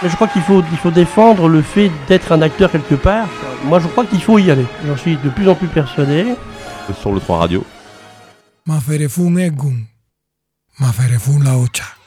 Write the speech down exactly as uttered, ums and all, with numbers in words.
Mais je crois qu'il faut, il faut défendre le fait d'être un acteur quelque part. Moi, je crois qu'il faut y aller. J'en suis de plus en plus persuadé. Sur le trois Radio. Ma ferefun egun, ma ferefun la ocha.